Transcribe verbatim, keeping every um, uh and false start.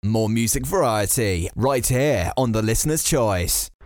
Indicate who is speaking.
Speaker 1: More music variety right here on The Listener's Choice.